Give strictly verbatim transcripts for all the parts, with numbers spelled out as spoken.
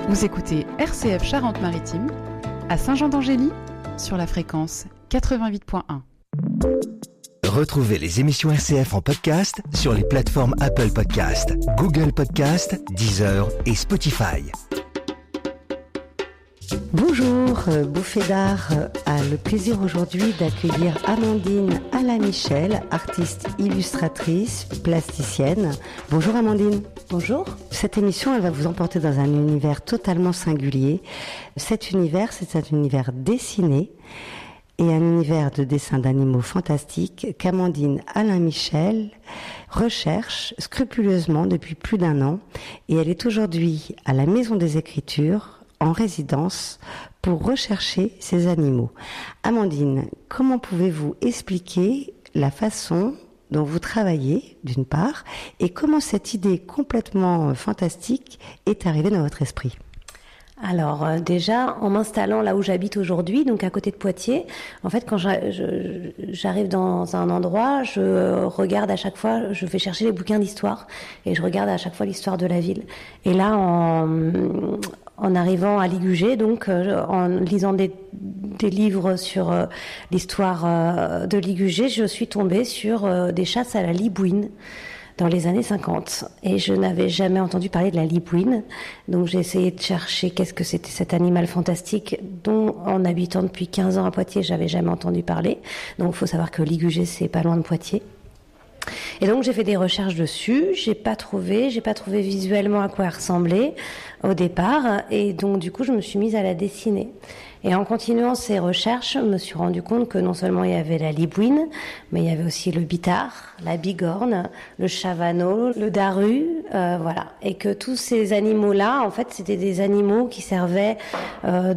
Vous écoutez R C F Charente-Maritime, à Saint-Jean-d'Angély, sur la fréquence quatre-vingt-huit point un. Retrouvez les émissions R C F en podcast sur les plateformes Apple Podcast, Google Podcast, Deezer et Spotify. Bonjour, Bouffée d'Art a le plaisir aujourd'hui d'accueillir Amandine Alain-Michel, artiste illustratrice, plasticienne. Bonjour Amandine. Bonjour. Cette émission, elle va vous emporter dans un univers totalement singulier. Cet univers, c'est un univers dessiné et un univers de dessins d'animaux fantastiques qu'Amandine Alain-Michel recherche scrupuleusement depuis plus d'un an. Et elle est aujourd'hui à la Maison des Écritures, en résidence, pour rechercher ces animaux. Amandine, comment pouvez-vous expliquer la façon dont vous travaillez, d'une part, et comment cette idée complètement fantastique est arrivée dans votre esprit ? Alors euh, déjà, en m'installant là où j'habite aujourd'hui, donc à côté de Poitiers, en fait quand j'a- je- j'arrive dans un endroit, je regarde à chaque fois, je vais chercher les bouquins d'histoire et je regarde à chaque fois l'histoire de la ville. Et là, en, en arrivant à Ligugé, donc euh, en lisant des, des livres sur euh, l'histoire euh, de Ligugé, je suis tombée sur euh, des chasses à la libouine dans les années cinquante. Et je n'avais jamais entendu parler de la libouine. Donc j'ai essayé de chercher qu'est-ce que c'était cet animal fantastique dont, en habitant depuis quinze ans à Poitiers, j'avais jamais entendu parler. Donc il faut savoir que Ligugé, c'est pas loin de Poitiers. Et donc j'ai fait des recherches dessus, j'ai pas trouvé, j'ai pas trouvé visuellement à quoi elle ressemblait au départ, et donc du coup je me suis mise à la dessiner. Et en continuant ces recherches, je me suis rendu compte que non seulement il y avait la libouine, mais il y avait aussi le bitard, la bigorne, le chavanneau, le daru, euh, voilà. Et que tous ces animaux-là, en fait, c'était des animaux qui servaient euh,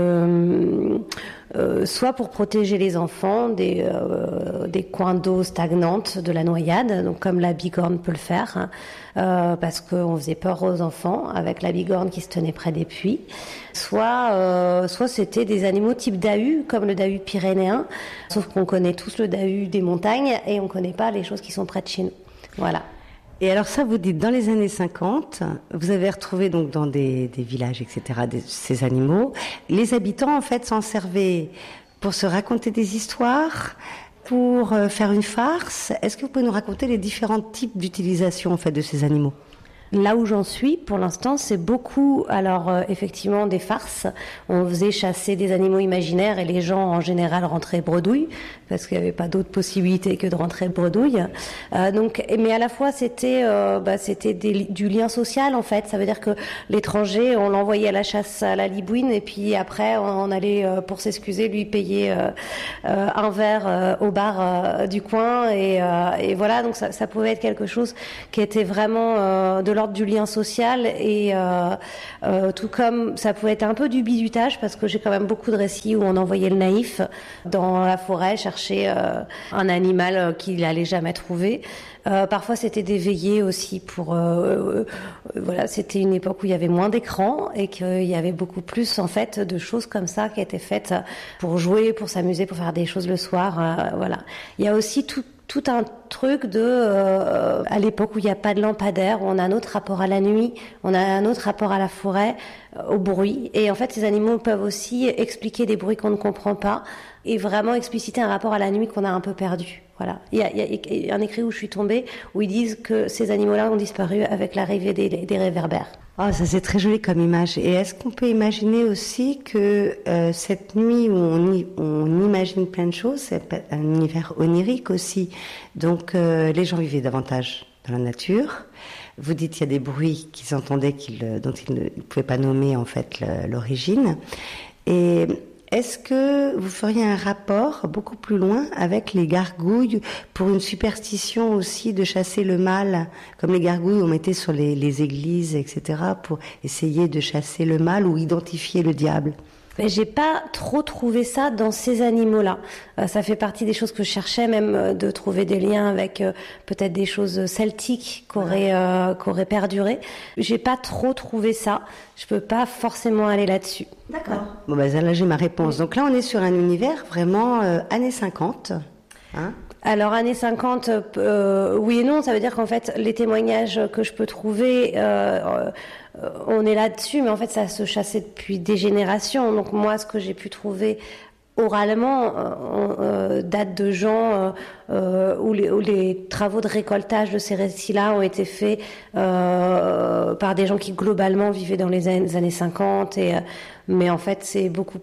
de... Euh, soit pour protéger les enfants des, euh, des coins d'eau stagnantes, de la noyade, donc comme la bigorne peut le faire, hein, euh, parce qu'on faisait peur aux enfants avec la bigorne qui se tenait près des puits. Soit, euh, soit c'était des animaux type dahu, comme le dahu pyrénéen, sauf qu'on connaît tous le dahu des montagnes et on connaît pas les choses qui sont près de chez nous. Voilà. Et alors ça, vous dites, dans les années cinquante, vous avez retrouvé donc dans des, des villages, et cetera, des, ces animaux. Les habitants, en fait, s'en servaient pour se raconter des histoires, pour euh, faire une farce. Est-ce que vous pouvez nous raconter les différents types d'utilisation, en fait, de ces animaux ? Là où j'en suis, pour l'instant, c'est beaucoup, alors euh, effectivement, des farces. On faisait chasser des animaux imaginaires et les gens, en général, rentraient bredouilles, parce qu'il n'y avait pas d'autre possibilité que de rentrer bredouille. Euh, donc, mais à la fois, c'était, euh, bah, c'était des, du lien social, en fait. Ça veut dire que l'étranger, on l'envoyait à la chasse à la libouine, et puis après, on, on allait, euh, pour s'excuser, lui payer euh, euh, un verre euh, au bar euh, du coin, et, euh, et voilà. Donc, ça, ça pouvait être quelque chose qui était vraiment euh, de l'ordre du lien social, et euh, euh, tout comme ça pouvait être un peu du bizutage, parce que j'ai quand même beaucoup de récits où on envoyait le naïf dans la forêt chercher euh, un animal qu'il n'allait jamais trouver. Euh, parfois c'était des veillées aussi pour euh, euh, voilà, c'était une époque où il y avait moins d'écrans et qu'il y avait beaucoup plus en fait de choses comme ça qui étaient faites pour jouer, pour s'amuser, pour faire des choses le soir, euh, voilà. Il y a aussi tout tout un truc de euh, à l'époque où il n'y a pas de lampadaire, où on a un autre rapport à la nuit, on a un autre rapport à la forêt, euh, au bruit, et en fait ces animaux peuvent aussi expliquer des bruits qu'on ne comprend pas et vraiment expliciter un rapport à la nuit qu'on a un peu perdu. Voilà. Il y a, il y a un écrit où je suis tombée où ils disent que ces animaux-là ont disparu avec l'arrivée des, des réverbères. Ah, ça c'est très joli comme image. Et est-ce qu'on peut imaginer aussi que euh, cette nuit où on, y, on imagine plein de choses, c'est un univers onirique aussi. Donc euh, les gens vivaient davantage dans la nature. Vous dites qu'il y a des bruits qu'ils entendaient qu'ils, dont ils ne pouvaient pas nommer en fait le, l'origine. Et est-ce que vous feriez un rapport beaucoup plus loin avec les gargouilles pour une superstition aussi de chasser le mal, comme les gargouilles on mettait sur les, les églises, et cetera, pour essayer de chasser le mal ou identifier le diable? Mais j'ai pas trop trouvé ça dans ces animaux-là. Euh, ça fait partie des choses que je cherchais, même euh, de trouver des liens avec euh, peut-être des choses celtiques qui auraient, euh, qui auraient perduré. J'ai pas trop trouvé ça. Je peux pas forcément aller là-dessus. D'accord. Bon, bah, là, j'ai ma réponse. Donc là, on est sur un univers vraiment euh, années cinquante. Hein. Alors, années cinquante, euh, oui et non. Ça veut dire qu'en fait, les témoignages que je peux trouver, euh, euh, on est là-dessus, mais en fait, ça se chassait depuis des générations. Donc, moi, ce que j'ai pu trouver oralement euh, euh, date de gens euh, euh, où, les, où les travaux de récoltage de ces récits-là ont été faits euh, par des gens qui globalement vivaient dans les années cinquante et euh, mais en fait c'est beaucoup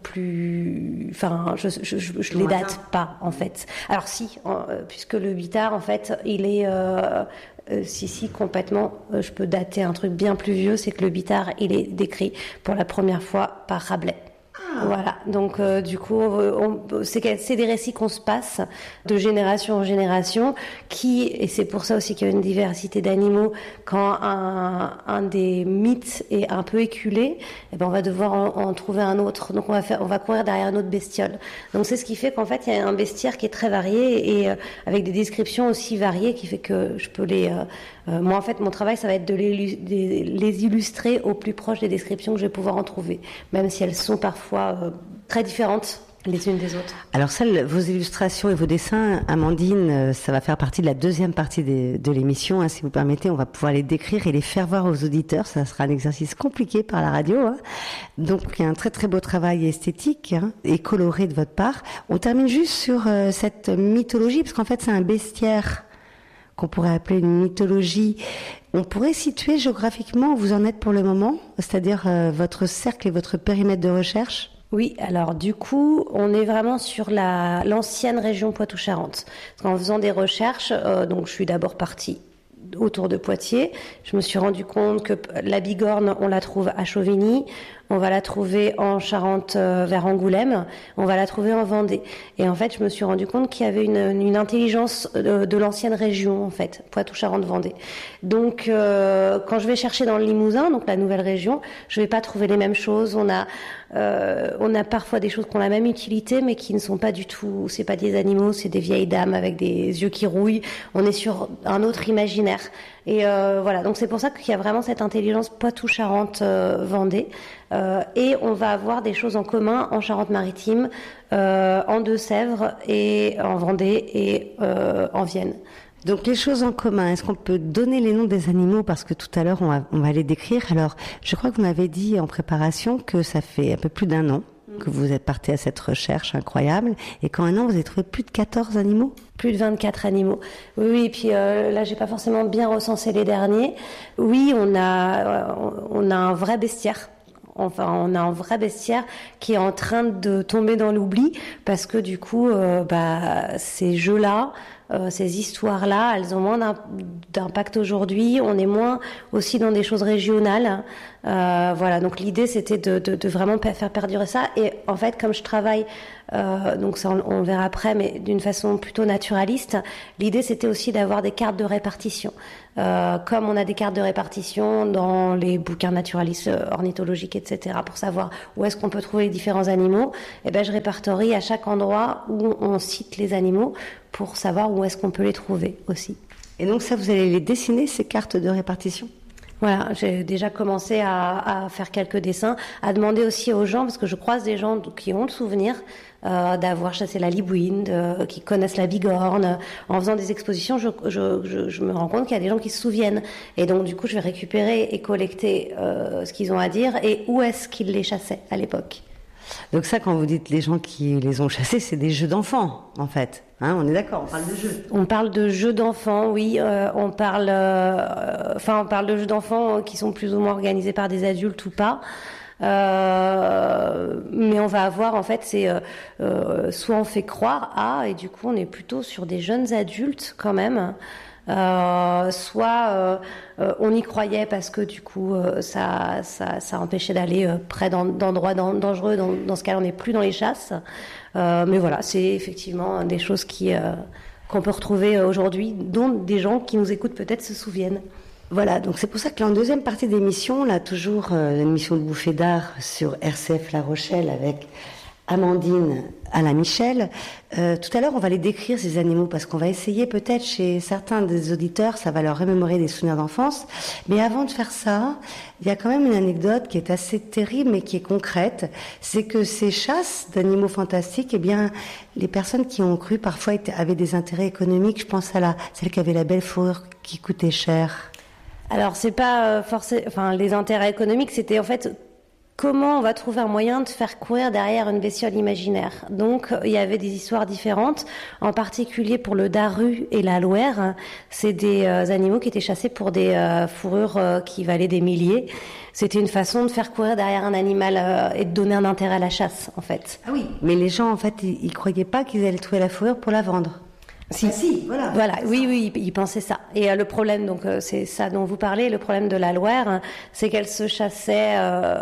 plus enfin je je, je, je les date pas en fait. Alors si euh, puisque le Bitard en fait il est euh, euh, si si complètement euh, je peux dater un truc bien plus vieux, c'est que le Bitard il est décrit pour la première fois par Rabelais. Voilà, donc euh, du coup, on, on, c'est, c'est des récits qu'on se passe de génération en génération, qui, et c'est pour ça aussi qu'il y a une diversité d'animaux, quand un, un des mythes est un peu éculé, eh ben on va devoir en, en trouver un autre, donc on va, faire, on va courir derrière une autre bestiole. Donc c'est ce qui fait qu'en fait, il y a un bestiaire qui est très varié, et euh, avec des descriptions aussi variées, qui fait que je peux les... Euh, euh, moi, en fait, mon travail, ça va être de les, de les illustrer au plus proche des descriptions que je vais pouvoir en trouver, même si elles sont parfois Euh, très différentes les unes des autres. Alors ça, vos illustrations et vos dessins, Amandine, ça va faire partie de la deuxième partie des, de l'émission. Hein, si vous permettez, on va pouvoir les décrire et les faire voir aux auditeurs. Ça sera un exercice compliqué par la radio. Hein. Donc il y a un très très beau travail esthétique hein, et coloré de votre part. On termine juste sur euh, cette mythologie, parce qu'en fait c'est un bestiaire qu'on pourrait appeler une mythologie. On pourrait situer géographiquement où vous en êtes pour le moment, c'est-à-dire euh, votre cercle et votre périmètre de recherche? Oui, alors du coup, on est vraiment sur la l'ancienne région Poitou-Charentes. En faisant des recherches, euh, donc je suis d'abord partie autour de Poitiers. Je me suis rendu compte que la bigorne, on la trouve à Chauvigny, on va la trouver en Charente euh, vers Angoulême, on va la trouver en Vendée. Et en fait, je me suis rendu compte qu'il y avait une, une intelligence de, de l'ancienne région, en fait, Poitou-Charentes-Vendée. Donc, euh, quand je vais chercher dans le Limousin, donc la nouvelle région, je vais pas trouver les mêmes choses. On a, euh, on a parfois des choses qui ont la même utilité, mais qui ne sont pas du tout. C'est pas des animaux, c'est des vieilles dames avec des yeux qui rouillent. On est sur un autre imaginaire. Et euh, voilà, donc c'est pour ça qu'il y a vraiment cette intelligence Poitou-Charentes-Vendée. Euh, et on va avoir des choses en commun en Charente-Maritime, euh, en Deux-Sèvres et en Vendée et euh, en Vienne. Donc les choses en commun, est-ce qu'on peut donner les noms des animaux, parce que tout à l'heure on va, on va les décrire. Alors je crois que vous m'avez dit en préparation que ça fait un peu plus d'un an que vous êtes parti à cette recherche incroyable, et qu'en un an vous avez trouvé plus de quatorze animaux. Plus de vingt-quatre animaux. Oui, oui, et puis euh, là j'ai pas forcément bien recensé les derniers. Oui, on a, on a un vrai bestiaire. Enfin, on a un vrai bestiaire qui est en train de tomber dans l'oubli, parce que du coup, euh, bah, ces jeux-là, euh, ces histoires-là, elles ont moins d'impact aujourd'hui. On est moins aussi dans des choses régionales. Euh, voilà, donc l'idée c'était de, de, de vraiment faire perdurer ça. Et en fait, comme je travaille, euh, donc ça on, on verra après, mais d'une façon plutôt naturaliste, l'idée c'était aussi d'avoir des cartes de répartition. Euh, comme on a des cartes de répartition dans les bouquins naturalistes, ornithologiques, et cetera, pour savoir où est-ce qu'on peut trouver les différents animaux, eh ben je répertorie à chaque endroit où on cite les animaux pour savoir où est-ce qu'on peut les trouver aussi. Et donc ça, vous allez les dessiner, ces cartes de répartition ? Voilà, j'ai déjà commencé à, à faire quelques dessins, à demander aussi aux gens, parce que je croise des gens qui ont le souvenir euh, d'avoir chassé la libouine, de, qui connaissent la bigorne. En faisant des expositions, je, je, je, je me rends compte qu'il y a des gens qui se souviennent. Et donc, du coup, je vais récupérer et collecter euh, ce qu'ils ont à dire et où est-ce qu'ils les chassaient à l'époque. Donc ça, quand vous dites les gens qui les ont chassés, c'est des jeux d'enfants, en fait. Hein, on est d'accord, on parle de jeux. On parle de jeux d'enfants, oui. Euh, on parle, euh, enfin, on parle de jeux d'enfants qui sont plus ou moins organisés par des adultes ou pas. Euh, mais on va avoir, en fait, c'est euh, euh, soit on fait croire à, et du coup, on est plutôt sur des jeunes adultes quand même. Euh, soit euh, euh, on y croyait parce que du coup euh, ça, ça, ça empêchait d'aller euh, près d'endroits dangereux. Dans, dans ce cas, on n'est plus dans les chasses. Euh, mais voilà, c'est effectivement des choses qui euh, qu'on peut retrouver aujourd'hui, dont des gens qui nous écoutent peut-être se souviennent. Voilà, donc c'est pour ça que en deuxième partie d'émission, là toujours euh, l'émission de Bouffée d'Art sur R C F La Rochelle avec Amandine Alain Michel. Euh, tout à l'heure, on va les décrire, ces animaux, parce qu'on va essayer peut-être chez certains des auditeurs, ça va leur remémorer des souvenirs d'enfance. Mais avant de faire ça, il y a quand même une anecdote qui est assez terrible, mais qui est concrète. C'est que ces chasses d'animaux fantastiques, eh bien, les personnes qui ont cru parfois étaient, avaient des intérêts économiques. Je pense à la, celle qui avait la belle fourrure qui coûtait cher. Alors, c'est pas euh, forcément, enfin, les intérêts économiques, c'était en fait comment on va trouver un moyen de faire courir derrière une bestiole imaginaire. Donc, il y avait des histoires différentes, en particulier pour le daru et la louère. C'est des euh, animaux qui étaient chassés pour des euh, fourrures euh, qui valaient des milliers. C'était une façon de faire courir derrière un animal euh, et de donner un intérêt à la chasse, en fait. Ah oui. Mais les gens, en fait, ils, ils croyaient pas qu'ils allaient trouver la fourrure pour la vendre. Si, ah, si, voilà. Voilà, oui, oui, ils pensaient ça. Et euh, le problème, donc, euh, c'est ça dont vous parlez, le problème de la louère, hein, c'est qu'elle se chassait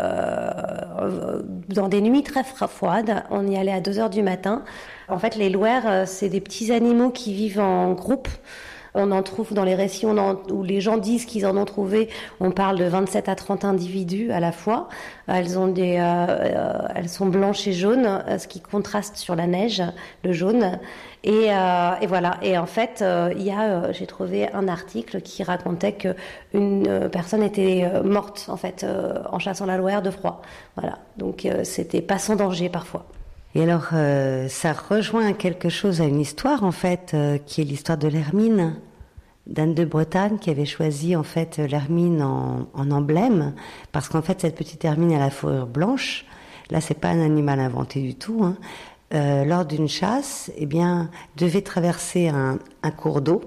euh, dans des nuits très froides. On y allait à deux heures du matin. En fait, les louères, euh, c'est des petits animaux qui vivent en groupe. On en trouve dans les récits on en, où les gens disent qu'ils en ont trouvé. On parle de vingt-sept à trente individus à la fois. Elles ont des, euh, elles sont blanches et jaunes, ce qui contraste sur la neige, le jaune. Et, euh, et voilà. Et en fait, euh, il y a, euh, j'ai trouvé un article qui racontait que une personne était euh, morte en fait euh, en chassant la louère de froid. Voilà. Donc euh, c'était pas sans danger parfois. Et alors, euh, ça rejoint quelque chose à une histoire, en fait, euh, qui est l'histoire de l'hermine, d'Anne de Bretagne, qui avait choisi, en fait, l'hermine en, en emblème, parce qu'en fait, cette petite hermine a la fourrure blanche. Là, c'est pas un animal inventé du tout, hein. Euh, lors d'une chasse, eh bien, devait traverser un, un cours d'eau.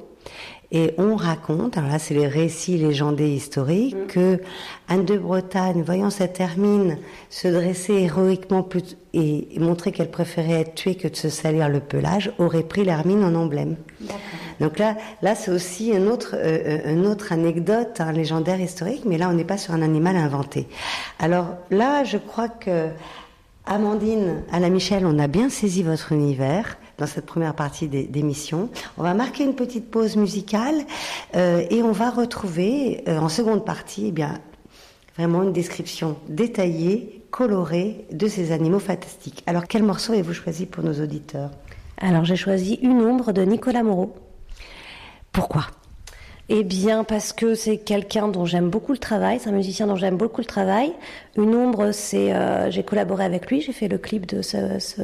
Et on raconte, alors là c'est les récits légendés historiques, mmh. que Anne de Bretagne, voyant cette hermine se dresser héroïquement plus, et, et montrer qu'elle préférait être tuée que de se salir le pelage, aurait pris l'hermine en emblème. D'accord. Donc là, là c'est aussi une autre, euh, une autre anecdote, un légendaire historique, mais là on n'est pas sur un animal inventé. Alors là, je crois que Amandine Alain Michel, on a bien saisi votre univers dans cette première partie d'émission. On va marquer une petite pause musicale euh, et on va retrouver euh, en seconde partie eh bien, vraiment une description détaillée, colorée de ces animaux fantastiques. Alors quel morceau avez-vous choisi pour nos auditeurs ? Alors j'ai choisi Une ombre de Nicolas Moreau. Pourquoi ? Eh bien, parce que c'est quelqu'un dont j'aime beaucoup le travail, c'est un musicien dont j'aime beaucoup le travail. Une ombre, c'est, euh, j'ai collaboré avec lui, j'ai fait le clip de ce, ce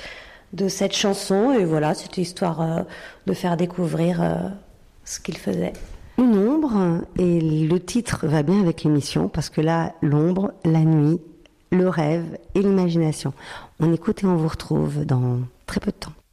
de cette chanson et voilà, c'était histoire euh, de faire découvrir euh, ce qu'il faisait. Une ombre, et le titre va bien avec l'émission parce que là, l'ombre, la nuit, le rêve et l'imagination. On écoute et on vous retrouve dans très peu de temps.